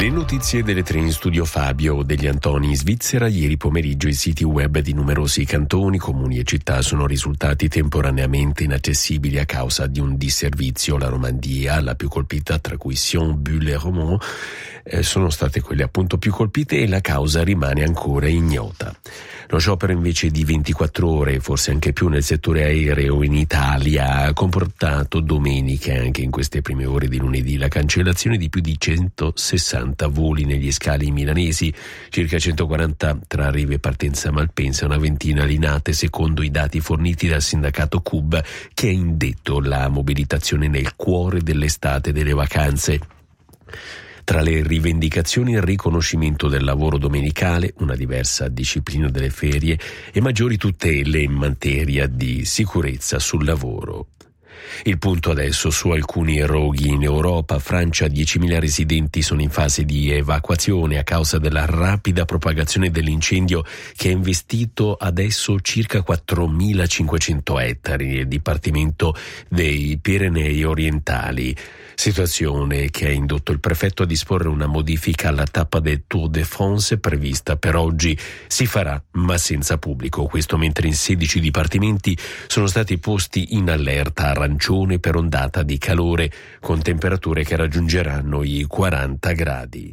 Le notizie delle 3 in studio Fabio degli Antoni. In Svizzera ieri pomeriggio i siti web di numerosi cantoni, comuni e città sono risultati temporaneamente inaccessibili a causa di un disservizio. La Romandia, la più colpita, tra cui Sion, Bulle e Romont, sono state quelle appunto più colpite e la causa rimane ancora ignota. Lo sciopero invece di 24 ore, forse anche più nel settore aereo in Italia, ha comportato domenica, anche in queste prime ore di lunedì, la cancellazione di più di 160 voli negli scali milanesi, circa 140 tra arrivo e partenza Malpensa, una ventina Linate, secondo i dati forniti dal sindacato CUB, che ha indetto la mobilitazione nel cuore dell'estate e delle vacanze. Tra le rivendicazioni il riconoscimento del lavoro domenicale, una diversa disciplina delle ferie e maggiori tutele in materia di sicurezza sul lavoro. Il punto adesso su alcuni roghi in Europa. Francia, 10.000 residenti sono in fase di evacuazione a causa della rapida propagazione dell'incendio che ha investito adesso circa 4.500 ettari nel dipartimento dei Pirenei orientali. Situazione che ha indotto il prefetto a disporre una modifica alla tappa del Tour de France prevista per oggi. Si farà, ma senza pubblico. Questo mentre in 16 dipartimenti sono stati posti in allerta arancione per ondata di calore, con temperature che raggiungeranno i 40 gradi.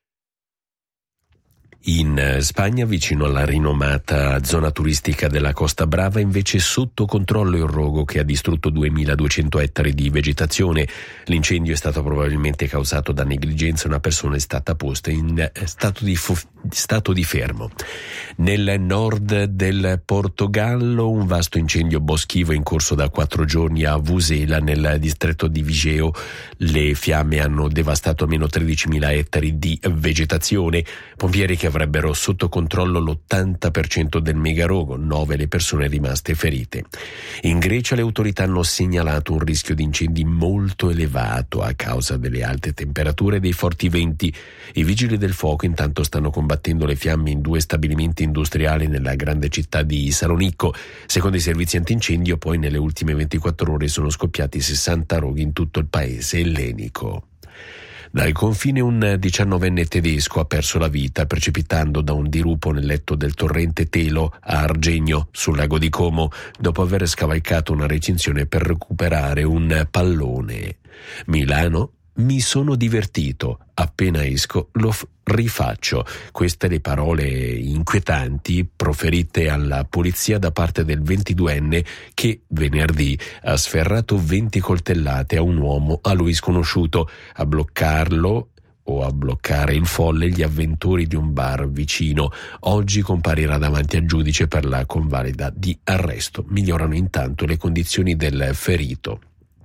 In Spagna, vicino alla rinomata zona turistica della Costa Brava, invece sotto controllo il rogo che ha distrutto 2.200 ettari di vegetazione. L'incendio è stato probabilmente causato da negligenza. Una persona è stata posta in stato di fermo. Nel nord del Portogallo, un vasto incendio boschivo in corso da 4 giorni a Vusela, nel distretto di Viseu. Le fiamme hanno devastato almeno 13.000 ettari di vegetazione. Pompieri che avrebbero sotto controllo l'80% del megarogo, 9 le persone rimaste ferite. In Grecia le autorità hanno segnalato un rischio di incendi molto elevato a causa delle alte temperature e dei forti venti. I vigili del fuoco intanto stanno combattendo le fiamme in 2 stabilimenti industriali nella grande città di Salonicco. Secondo i servizi antincendio, poi nelle ultime 24 ore sono scoppiati 60 roghi in tutto il paese ellenico. Dal confine un 19enne tedesco ha perso la vita precipitando da un dirupo nel letto del torrente Telo a Argegno, sul lago di Como, dopo aver scavalcato una recinzione per recuperare un pallone. Milano: mi sono divertito, appena esco lo rifaccio. Queste le parole inquietanti proferite alla polizia da parte del 22enne che venerdì ha sferrato 20 coltellate a un uomo a lui sconosciuto. A bloccarlo o a bloccare il folle gli avventori di un bar vicino. Oggi comparirà davanti al giudice per la convalida di arresto. Migliorano intanto le condizioni del ferito.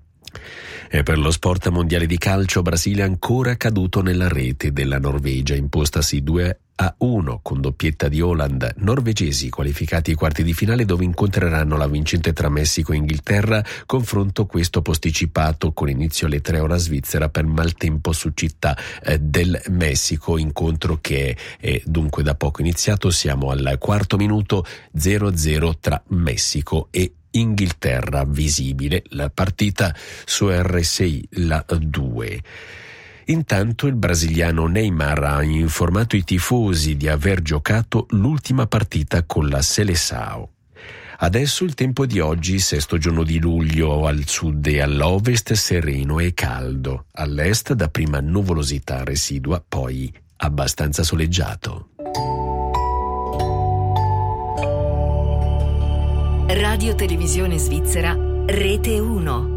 E per lo sport mondiale di calcio, Brasile ancora caduto nella rete della Norvegia, impostasi 2-1 con doppietta di Haaland. Norvegesi qualificati ai quarti di finale, dove incontreranno la vincente tra Messico e Inghilterra, confronto questo posticipato con inizio alle 3 ora svizzera per maltempo su Città del Messico, incontro che è dunque da poco iniziato. Siamo al 4° minuto, 0-0 tra Messico e Inghilterra. Visibile la partita su RSI, la 2. Intanto il brasiliano Neymar ha informato i tifosi di aver giocato l'ultima partita con la Seleção. Adesso il tempo di oggi, 6° giorno di luglio, al sud e all'ovest sereno e caldo, all'est dapprima nuvolosità residua, poi abbastanza soleggiato. Radio Televisione Svizzera, Rete 1.